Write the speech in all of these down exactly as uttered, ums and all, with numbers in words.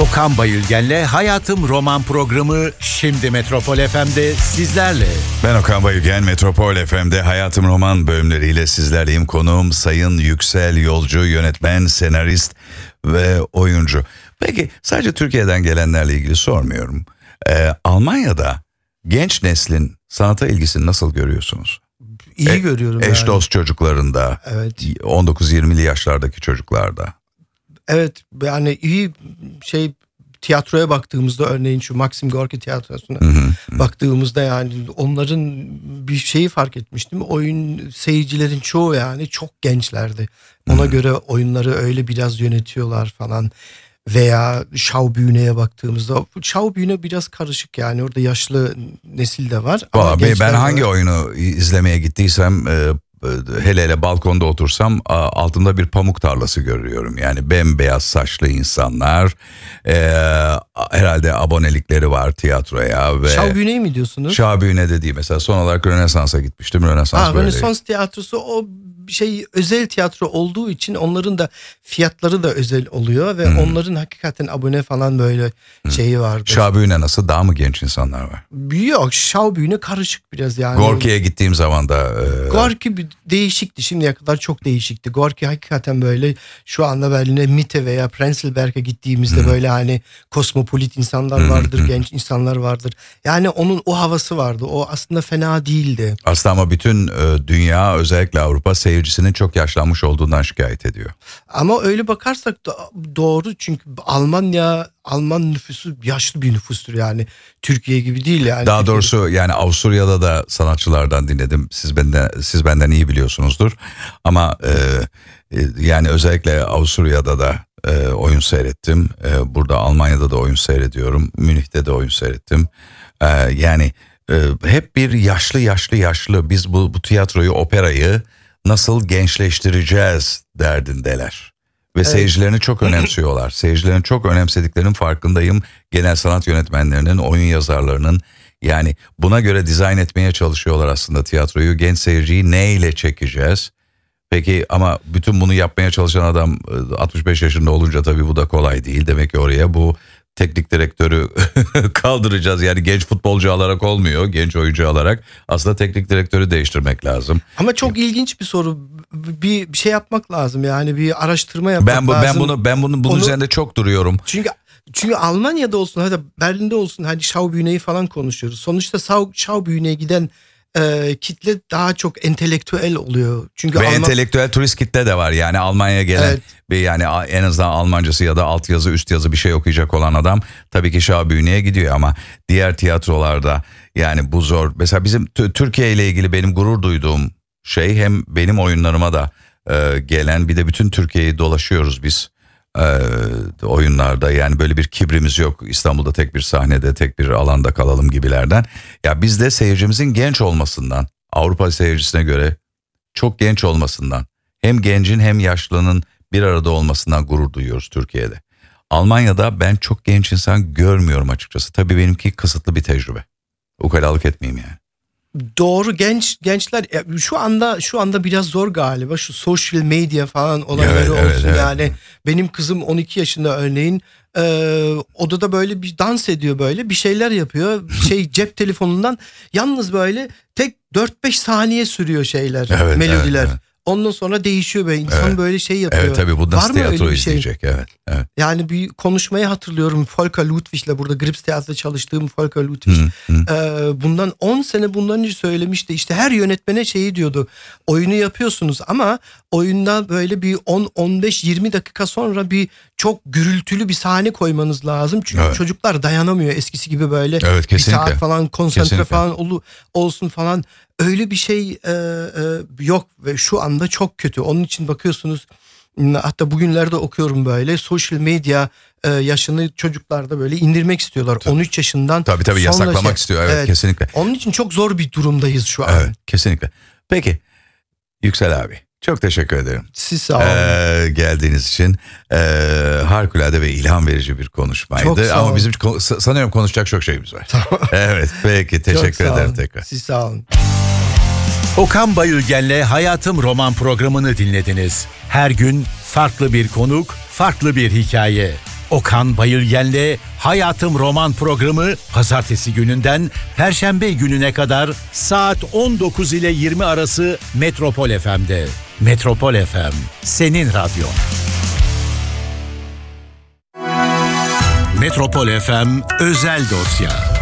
Okan Bayülgen'le Hayatım Roman programı şimdi Metropol F M'de sizlerle. Ben Okan Bayülgen, Metropol F M'de Hayatım Roman bölümleriyle sizlerleyim. Konuğum Sayın Yüksel Yolcu, yönetmen, senarist ve oyuncu. Peki sadece Türkiye'den gelenlerle ilgili sormuyorum. Ee, Almanya'da genç neslin sanata ilgisini nasıl görüyorsunuz? İyi e, görüyorum Eş yani. dost çocuklarında, Evet. on dokuz yirmili yaşlardaki çocuklarda. Evet, yani iyi şey, tiyatroya baktığımızda örneğin şu Maxim Gorki tiyatrosuna Hı hı. baktığımızda yani onların bir şeyi fark etmiştim. Oyun seyircilerin çoğu yani çok gençlerdi. Ona Hı. göre oyunları öyle biraz yönetiyorlar falan. Veya Schaubühne'ye baktığımızda Schaubühne biraz karışık yani, orada yaşlı nesil de var. Ama Vallahi ben gençler hangi var. oyunu izlemeye gittiysem e, hele hele balkonda otursam altımda bir pamuk tarlası görüyorum. Yani bembeyaz saçlı insanlar, e, herhalde abonelikleri var tiyatroya. Ve Schaubühne'yi mi diyorsunuz? Schaubühne dediği mesela son olarak Rönesans'a gitmiştim. Rönesans Aa, böyle. Rönesans tiyatrosu o şey özel tiyatro olduğu için onların da fiyatları da özel oluyor ve hmm. onların hakikaten abone falan böyle hmm. şeyi vardı. Schaubühne nasıl, daha mı genç insanlar var? Yok, Schaubühne karışık biraz yani. Gorki'ye gittiğim zaman da. E... Gorki bir değişikti, şimdiye kadar çok değişikti. Gorki hakikaten böyle şu anda Berlin'e Mitte veya Prenzlberg'e gittiğimizde hmm. böyle hani kosmopolit insanlar vardır, hmm. genç insanlar vardır. Yani onun o havası vardı. O aslında fena değildi. Aslında ama bütün e, dünya, özellikle Avrupa seyircisinin çok yaşlanmış olduğundan şikayet ediyor. Ama öyle bakarsak da doğru, çünkü Almanya Alman nüfusu yaşlı bir nüfustur yani, Türkiye gibi değil yani. Daha Türkiye... doğrusu yani Avusturya'da da sanatçılardan dinledim. Siz benden siz benden iyi biliyorsunuzdur. Ama e, e, yani özellikle Avusturya'da da e, oyun seyrettim. E, burada Almanya'da da oyun seyrediyorum. Münih'te de oyun seyrettim. E, yani e, hep bir yaşlı yaşlı yaşlı. Biz bu bu tiyatroyu, operayı nasıl gençleştireceğiz derdindeler. Ve evet. Seyircilerini çok önemsiyorlar. Seyircilerini çok önemsediklerinin farkındayım. Genel sanat yönetmenlerinin, oyun yazarlarının, yani buna göre dizayn etmeye çalışıyorlar aslında tiyatroyu. Genç seyirciyi neyle çekeceğiz? Peki ama bütün bunu yapmaya çalışan adam altmış beş yaşında olunca tabii bu da kolay değil. Demek ki oraya bu teknik direktörü kaldıracağız. Yani genç futbolcu alarak olmuyor, genç oyuncu alarak. Aslında teknik direktörü değiştirmek lazım. Ama çok ilginç bir soru. Bir, bir şey yapmak lazım. Yani bir araştırma yapmak ben bu, lazım. Ben bunu ben bunu bunun Onu, üzerinde çok duruyorum. Çünkü çünkü Almanya'da olsun, hadi Berlin'de olsun, hani Schaubühne'yi falan konuşuyoruz. Sonuçta Schaubühne'ye giden e, kitle daha çok entelektüel oluyor. Çünkü Ve Alman... entelektüel turist kitle de var. Yani Almanya'ya gelen, evet. Bir yani en azından Almancası ya da altyazı üst yazı bir şey okuyacak olan adam tabii ki Schaubühne'ye gidiyor, ama diğer tiyatrolarda yani bu zor. Mesela bizim Türkiye ile ilgili benim gurur duyduğum şey, hem benim oyunlarıma da e, gelen, bir de bütün Türkiye'yi dolaşıyoruz biz e, oyunlarda. Yani böyle bir kibrimiz yok. İstanbul'da tek bir sahnede, tek bir alanda kalalım gibilerden. Ya bizde seyircimizin genç olmasından, Avrupa seyircisine göre çok genç olmasından, hem gencin hem yaşlının bir arada olmasından gurur duyuyoruz Türkiye'de. Almanya'da ben çok genç insan görmüyorum açıkçası. Tabii benimki kısıtlı bir tecrübe. Ukalalık etmeyeyim yani. Doğru, genç gençler şu anda şu anda biraz zor galiba, şu social media falan olayları evet, olsun evet, evet. Yani benim kızım on iki yaşında örneğin, e, odada böyle bir dans ediyor, böyle bir şeyler yapıyor şey cep telefonundan, yalnız böyle tek dört beş saniye sürüyor şeyler, evet, melodiler. Evet, evet. Ondan sonra değişiyor be insan, evet. Böyle şey yapıyor. Evet tabii, bu nasıl tiyatro izleyecek? Şey? Evet, evet. Yani bir konuşmayı hatırlıyorum Volker Ludwig'le, burada Grips Tiyatro'da çalıştığım Volker Ludwig. Hı, hı. Ee, bundan on sene bundan önce söylemişti. İşte her yönetmene şeyi diyordu. Oyunu yapıyorsunuz ama oyunda böyle bir on on beş yirmi dakika sonra bir çok gürültülü bir sahne koymanız lazım. Çünkü evet. çocuklar dayanamıyor eskisi gibi böyle evet, bir saat falan konsantre kesinlikle. falan ol, olsun falan. Öyle bir şey e, e, yok ve şu anda çok kötü. Onun için bakıyorsunuz, hatta bugünlerde okuyorum böyle sosyal medya e, yaşını çocuklarda böyle indirmek istiyorlar. Tabii. on üç yaşından. Tabii tabii yasaklamak şey, istiyor. Evet, evet kesinlikle. Onun için çok zor bir durumdayız şu an. Evet kesinlikle. Peki Yüksel abi, çok teşekkür ederim. Siz sağ olun. Ee, geldiğiniz için ee, harikulade ve ilham verici bir konuşmaydı. Çok sağ Ama olun. bizim sanıyorum konuşacak çok şeyimiz var. Tamam. Evet peki, teşekkür ederim tekrar. Siz sağ olun. Okan Bayülgen'le Hayatım Roman programını dinlediniz. Her gün farklı bir konuk, farklı bir hikaye. Okan Bayülgen'le Hayatım Roman programı pazartesi gününden perşembe gününe kadar saat on dokuz ile yirmi arası Metropol F M'de. Metropol F M, senin radyon. Metropol F M özel dosya.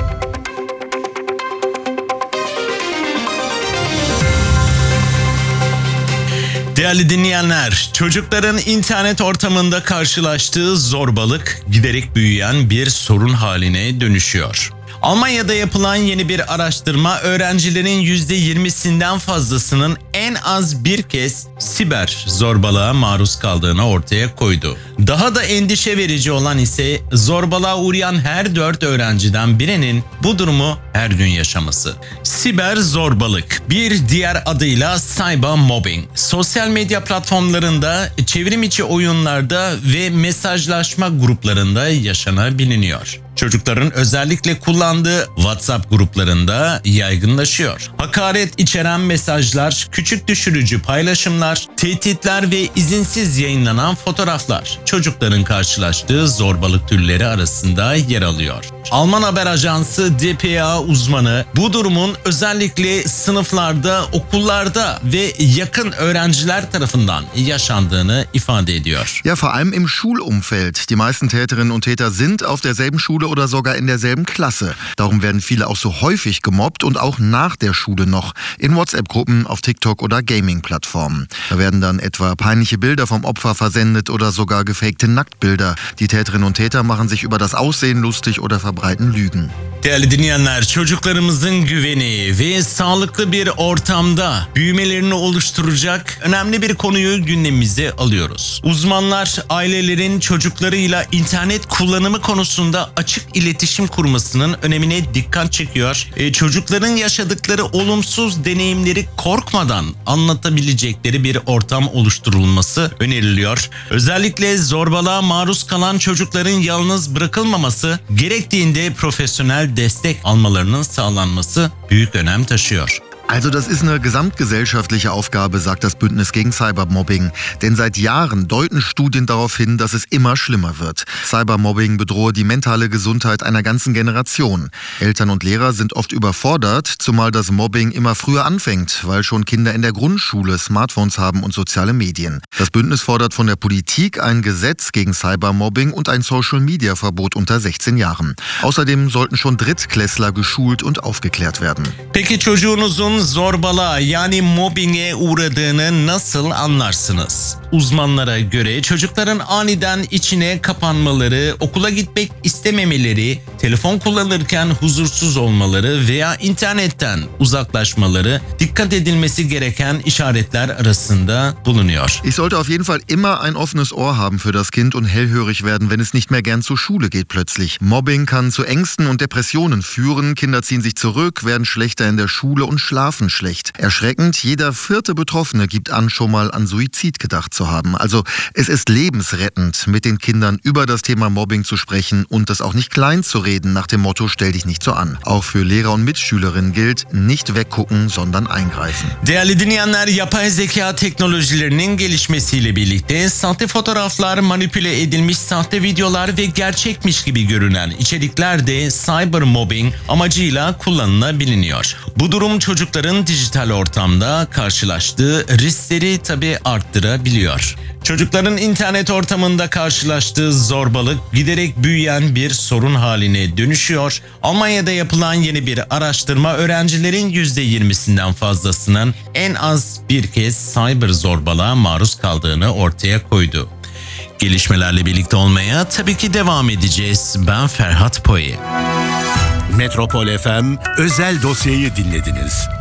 Değerli dinleyenler, çocukların internet ortamında karşılaştığı zorbalık giderek büyüyen bir sorun haline dönüşüyor. Almanya'da yapılan yeni bir araştırma öğrencilerin yüzde yirmisinden fazlasının en az bir kez siber zorbalığa maruz kaldığını ortaya koydu. Daha da endişe verici olan ise zorbalığa uğrayan her dört öğrenciden birinin bu durumu her gün yaşaması. Siber zorbalık, bir diğer adıyla cybermobbing, sosyal medya platformlarında, çevrim içi oyunlarda ve mesajlaşma gruplarında yaşanabiliyor. Çocukların özellikle kullandığı WhatsApp gruplarında yaygınlaşıyor. Hakaret içeren mesajlar, küçük düşürücü paylaşımlar, tehditler ve izinsiz yayınlanan fotoğraflar çocukların karşılaştığı zorbalık türleri arasında yer alıyor. Alman haber ajansı D P A uzmanı bu durumun özellikle sınıflarda, okullarda ve yakın öğrenciler tarafından yaşandığını ifade ediyor. Ja, vor allem im Schulumfeld. Die meisten Täterinnen und Täter sind auf derselben Schule oder sogar in derselben Klasse. Darum werden viele auch so häufig gemobbt und auch nach der Schule noch in WhatsApp-Gruppen, auf TikTok oder Gaming-Plattformen. Da werden dann etwa peinliche Bilder vom Opfer versendet oder sogar gefakte Nacktbilder. Die Täterinnen und Täter machen sich über das Aussehen lustig oder verbreiten Lügen. Değerli dinleyenler, çocuklarımızın güveni ve sağlıklı bir ortamda büyümelerini oluşturacak önemli bir konuyu gündemimize alıyoruz. Uzmanlar ailelerin çocuklarıyla internet kullanımı konusunda açık iletişim kurmasının önemine dikkat çekiyor. E, çocukların yaşadıkları olumsuz deneyimleri korkmadan anlatabilecekleri bir ortam oluşturulması öneriliyor. Özellikle zorbalığa maruz kalan çocukların yalnız bırakılmaması, gerektiğinde profesyonel destek almalarının sağlanması büyük önem taşıyor. Also das ist eine gesamtgesellschaftliche Aufgabe, sagt das Bündnis gegen Cybermobbing. Denn seit Jahren deuten Studien darauf hin, dass es immer schlimmer wird. Cybermobbing bedrohe die mentale Gesundheit einer ganzen Generation. Eltern und Lehrer sind oft überfordert, zumal das Mobbing immer früher anfängt, weil schon Kinder in der Grundschule Smartphones haben und soziale Medien. Das Bündnis fordert von der Politik ein Gesetz gegen Cybermobbing und ein Social-Media-Verbot unter sechzehn Jahren. Außerdem sollten schon Drittklässler geschult und aufgeklärt werden. Peki çocuğunuzun zorbalığa yani mobbinge uğradığını nasıl anlarsınız? Uzmanlara göre çocukların aniden içine kapanmaları, okula gitmek istememeleri, telefon kullanırken huzursuz olmaları veya internetten uzaklaşmaları dikkat edilmesi gereken işaretler arasında bulunuyor. Ich sollte auf jeden Fall immer ein offenes Ohr haben für das Kind und hellhörig werden, wenn es nicht mehr gern zur Schule geht plötzlich. Mobbing kann zu Ängsten und Depressionen führen, Kinder ziehen sich zurück, werden schlechter in der Schule und schlafen schlecht. Erschreckend, jeder vierte Betroffene gibt an, schon mal an Suizid gedacht zu haben. Also es ist lebensrettend, mit den Kindern über das Thema Mobbing zu sprechen und das auch nicht klein zu reden, nach dem Motto, stell dich nicht so an. Auch für Lehrer und Mitschülerinnen gilt, nicht weggucken, sondern eingreifen. Değerli dinleyenler, yapay zeka teknolojilerinin gelişmesiyle birlikte sahte fotoğraflar, manipüle edilmiş sahte videolar ve gerçekmiş gibi görünen içerikler de cybermobbing amacıyla kullanılabiliyor. Bu durum çocukların dijital ortamda karşılaştığı riskleri tabii arttırabiliyor. Çocukların internet ortamında karşılaştığı zorbalık giderek büyüyen bir sorun haline dönüşüyor. Almanya'da yapılan yeni bir araştırma öğrencilerin yüzde yirmisinden fazlasının en az bir kez cyber zorbalığa maruz kaldığını ortaya koydu. Gelişmelerle birlikte olmaya tabii ki devam edeceğiz. Ben Ferhat Poyi. Metropol F M özel dosyayı dinlediniz.